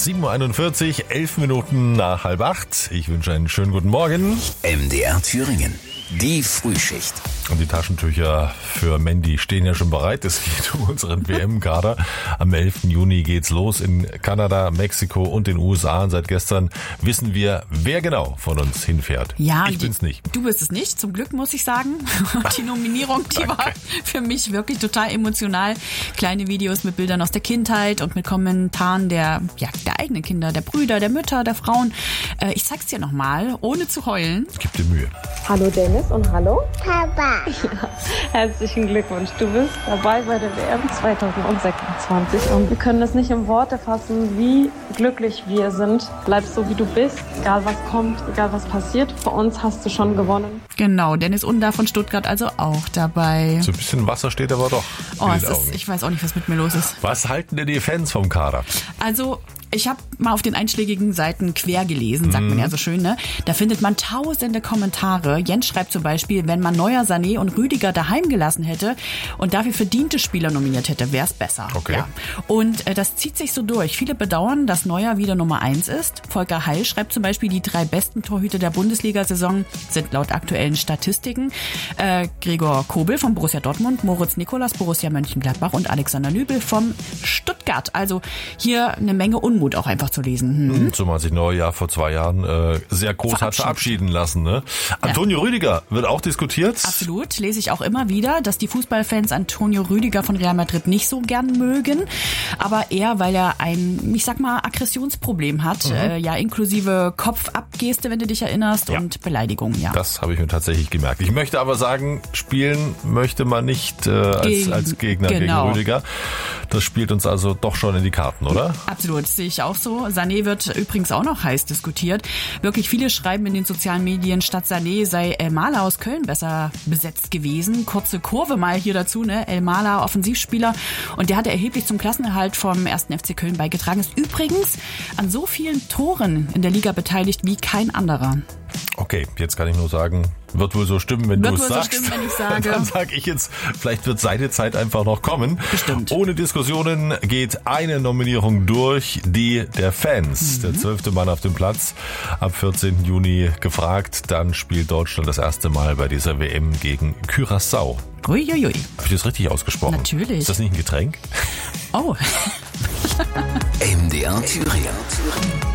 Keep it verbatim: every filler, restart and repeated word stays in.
sieben Uhr einundvierzig, elf Minuten nach halb acht. Ich wünsche einen schönen guten Morgen. M D R Thüringen, die Frühschicht. Und die Taschentücher für Mandy stehen ja schon bereit. Es geht um unseren W M-Kader. Am elften Juni geht's los in Kanada, Mexiko und den U S A. Und seit gestern wissen wir, wer genau von uns hinfährt. Ja, ich bin's nicht. Du bist es nicht, zum Glück muss ich sagen. Die Nominierung, die war für mich wirklich total emotional. Kleine Videos mit Bildern aus der Kindheit und mit Kommentaren der, ja, der eigenen Kinder, der Brüder, der Mütter, der Frauen. Ich zeig's dir nochmal, ohne zu heulen. Gib dir Mühe. Hallo Dennis und hallo Papa. Ja, herzlichen Glückwunsch. Du bist dabei bei der W M zwanzig sechsundzwanzig und wir können es nicht in Worte fassen, wie glücklich wir sind. Bleib so, wie du bist, egal was kommt, egal was passiert. Für uns hast du schon gewonnen. Genau, Dennis Unda von Stuttgart also auch dabei. So ein bisschen Wasser steht aber doch. Oh, es ist, ich weiß auch nicht, was mit mir los ist. Was halten denn die Fans vom Kader? Also, ich habe mal auf den einschlägigen Seiten quer gelesen, sagt man ja so schön, ne? Da findet man tausende Kommentare. Jens schreibt zum Beispiel, wenn man Neuer, Sané und Rüdiger daheim gelassen hätte und dafür verdiente Spieler nominiert hätte, wäre es besser. Okay. Ja. Und äh, das zieht sich so durch. Viele bedauern, dass Neuer wieder Nummer eins ist. Volker Heil schreibt zum Beispiel, die drei besten Torhüter der Bundesliga-Saison sind laut aktuellen Statistiken äh, Gregor Kobel vom Borussia Dortmund, Moritz Nikolas, Borussia Mönchengladbach und Alexander Nübel vom Stuttgart. Also hier eine Menge Unmut auch einfach zu lesen. Hm? Zumal sich Neuer ja vor zwei Jahren äh, sehr groß hat verabschieden lassen. Ne? Antonio ja. Rüdiger wird auch diskutiert. Absolut, lese ich auch immer wieder, dass die Fußballfans Antonio Rüdiger von Real Madrid nicht so gern mögen. Aber eher, weil er ein, ich sag mal, Aggressionsproblem hat. Mhm. Äh, ja, inklusive Kopfabgeste, wenn du dich erinnerst, ja. und Beleidigungen. Ja. Das habe ich mir tatsächlich gemerkt. Ich möchte aber sagen, spielen möchte man nicht äh, als, gegen, als Gegner genau. gegen Rüdiger. Das spielt uns also doch schon in die Karten, oder? Absolut, das sehe ich auch so. Sané wird übrigens auch noch heiß diskutiert. Wirklich viele schreiben in den sozialen Medien, statt Sané sei Elmalah aus Köln besser besetzt gewesen. Kurze Kurve mal hier dazu, ne? Elmalah, Offensivspieler. Und der hat erheblich zum Klassenerhalt vom ersten F C Köln beigetragen. Ist übrigens an so vielen Toren in der Liga beteiligt wie kein anderer. Okay, jetzt kann ich nur sagen, wird wohl so stimmen, wenn du es sagst. Wird wohl so stimmen, wenn ich sage. Dann sage ich jetzt, vielleicht wird seine Zeit einfach noch kommen. Bestimmt. Ohne Diskussionen geht eine Nominierung durch, die der Fans. Mhm. Der zwölfte Mann auf dem Platz, ab vierzehnten Juni gefragt. Dann spielt Deutschland das erste Mal bei dieser W M gegen Curaçao. Uiuiui. Habe ich das richtig ausgesprochen? Natürlich. Ist das nicht ein Getränk? Oh. M D R Thüringen.